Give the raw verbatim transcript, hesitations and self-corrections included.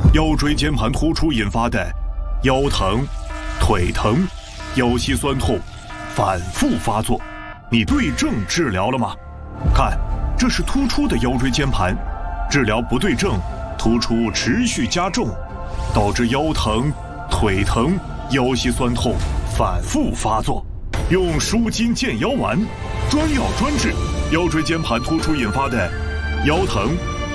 腰椎间盘突出引发的腰疼、腿疼、腰膝酸痛反复发作，你对症治疗了吗？看，这是突出的腰椎间盘，治疗不对症，突出持续加重，导致腰疼、腿疼、腰膝酸痛反复发作。用舒筋健腰丸，专药专治腰椎间盘突出引发的腰疼、